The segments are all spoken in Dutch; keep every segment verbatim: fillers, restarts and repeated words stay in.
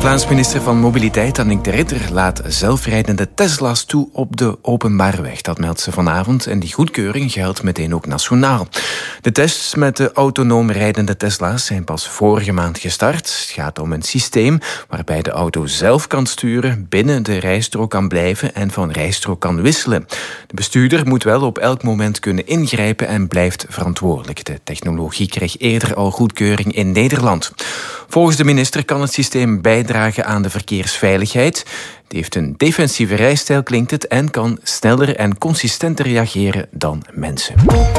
Vlaams minister van Mobiliteit, Annick de Ridder, laat zelfrijdende Tesla's toe op de openbare weg. Dat meldt ze vanavond en die goedkeuring geldt meteen ook nationaal. De tests met de autonoom rijdende Tesla's zijn pas vorige maand gestart. Het gaat om een systeem waarbij de auto zelf kan sturen, binnen de rijstrook kan blijven en van rijstrook kan wisselen. De bestuurder moet wel op elk moment kunnen ingrijpen en blijft verantwoordelijk. De technologie kreeg eerder al goedkeuring in Nederland. Volgens de minister kan het systeem bijdragen aan de verkeersveiligheid. Het heeft een defensieve rijstijl, klinkt het, en kan sneller en consistenter reageren dan mensen.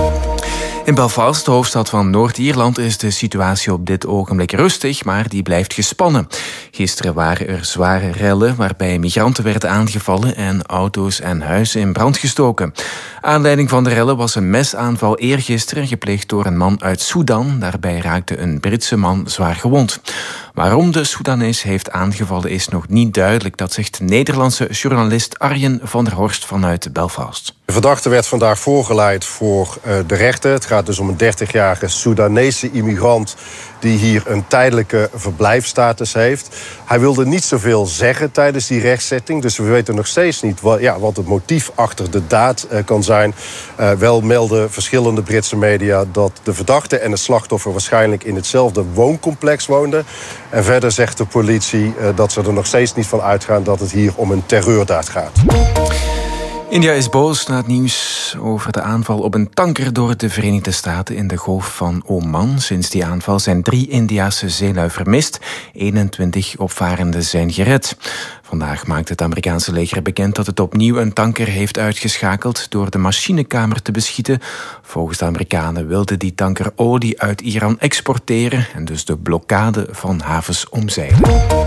In Belfast, de hoofdstad van Noord-Ierland, is de situatie op dit ogenblik rustig, maar die blijft gespannen. Gisteren waren er zware rellen waarbij migranten werden aangevallen en auto's en huizen in brand gestoken. Aanleiding van de rellen was een mesaanval eergisteren gepleegd door een man uit Sudan. Daarbij raakte een Britse man zwaar gewond. Waarom de Soedanees heeft aangevallen is nog niet duidelijk. Dat zegt de Nederlandse journalist Arjen van der Horst vanuit Belfast. De verdachte werd vandaag voorgeleid voor uh, de rechter. Het gaat dus om een dertigjarige Soedanese immigrant die hier een tijdelijke verblijfsstatus heeft. Hij wilde niet zoveel zeggen tijdens die rechtszitting, dus we weten nog steeds niet wat, ja, wat het motief achter de daad uh, kan zijn. Uh, wel melden verschillende Britse media dat de verdachte en het slachtoffer waarschijnlijk in hetzelfde wooncomplex woonden. En verder zegt de politie uh, dat ze er nog steeds niet van uitgaan dat het hier om een terreurdaad gaat. India is boos na het nieuws over de aanval op een tanker door de Verenigde Staten in de Golf van Oman. Sinds die aanval zijn drie Indiase zeelui vermist. eenentwintig opvarenden zijn gered. Vandaag maakt het Amerikaanse leger bekend dat het opnieuw een tanker heeft uitgeschakeld door de machinekamer te beschieten. Volgens de Amerikanen wilde die tanker olie uit Iran exporteren en dus de blokkade van havens omzeilen.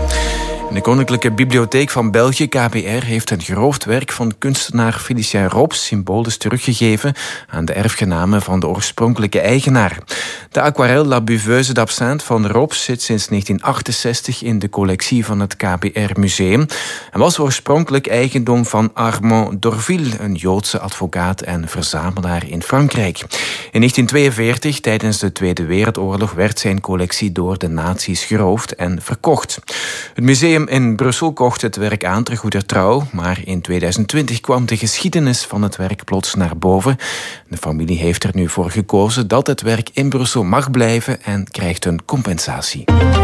De Koninklijke Bibliotheek van België, K B R, heeft een geroofd werk van kunstenaar Félicien Rops symbolisch teruggegeven aan de erfgenamen van de oorspronkelijke eigenaar. De aquarel La Buveuse d'Absinthe van Rops zit sinds negentien achtenzestig in de collectie van het K B R Museum en was oorspronkelijk eigendom van Armand d'Orville, een Joodse advocaat en verzamelaar in Frankrijk. In negentien tweeënveertig, tijdens de Tweede Wereldoorlog, werd zijn collectie door de nazi's geroofd en verkocht. Het museum in Brussel kocht het werk aan ter goeder trouw, maar in tweeduizend twintig kwam de geschiedenis van het werk plots naar boven. De familie heeft er nu voor gekozen dat het werk in Brussel mag blijven en krijgt een compensatie.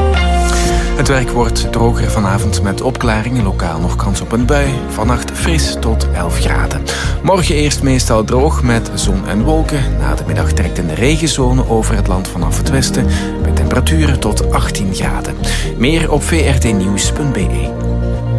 Het werk wordt droger vanavond met opklaringen, lokaal nog kans op een bui. Vannacht fris tot elf graden. Morgen eerst meestal droog met zon en wolken. Na de middag trekt een regenzone over het land vanaf het westen, met temperaturen tot achttien graden. Meer op v r t nieuws punt b e.